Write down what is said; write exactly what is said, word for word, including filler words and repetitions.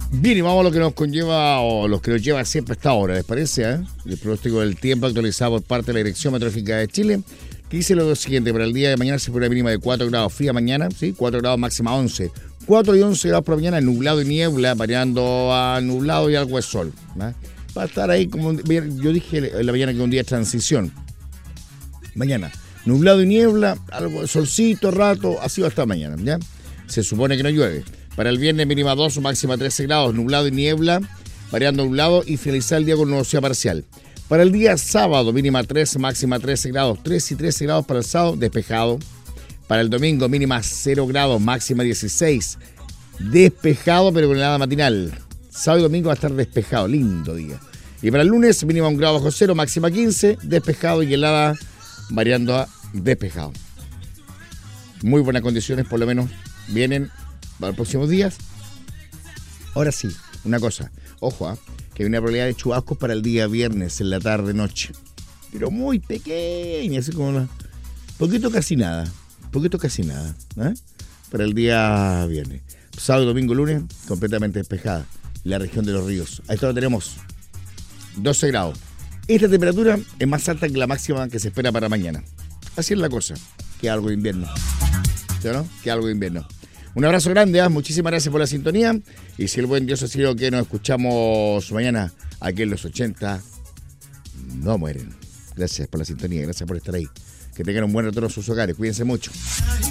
Bien, y vamos a lo que nos conlleva o lo que nos lleva siempre a esta hora, ¿les parece? Eh? El pronóstico del tiempo actualizado por parte de la Dirección Meteorológica de Chile, que dice lo siguiente: para el día de mañana se espera una mínima de cuatro grados, fría mañana, ¿sí? cuatro grados, máxima once. cuatro y once grados por la mañana, nublado y niebla, variando a nublado y algo de sol. ¿eh? Va a estar ahí como, yo dije en la mañana que un día de transición. Mañana, nublado y niebla, algo de solcito, rato, así va a estar mañana, ¿ya? Se supone que no llueve. Para el viernes mínima dos, máxima trece grados, nublado y niebla, variando nublado y finalizar el día con nubosidad parcial. Para el día sábado mínima tres, máxima trece grados, tres y trece grados para el sábado, despejado. Para el domingo mínima cero grados, máxima dieciséis, despejado pero con helada matinal. Sábado y domingo va a estar despejado, lindo día. Y para el lunes mínima un grado bajo cero, máxima quince, despejado y helada variando a despejado. Muy buenas condiciones, por lo menos vienen para los próximos días. Ahora sí, una cosa, ojo, ¿eh? que hay una probabilidad de chubascos para el día viernes, en la tarde, noche. Pero muy pequeña, así como una... Poquito casi nada, poquito casi nada, ¿eh? Para el día viernes. Sábado, domingo, lunes, completamente despejada. La región de los ríos. A esta hora tenemos doce grados. Esta temperatura es más alta que la máxima que se espera para mañana. Así es la cosa, que algo de invierno. ¿Sí o no? Que algo de invierno. Un abrazo grande, ¿eh? Muchísimas gracias por la sintonía. Y si el buen Dios ha sido que nos escuchamos mañana, aquí en los ochenta no mueren. Gracias por la sintonía, gracias por estar ahí. Que tengan un buen retorno a sus hogares. Cuídense mucho.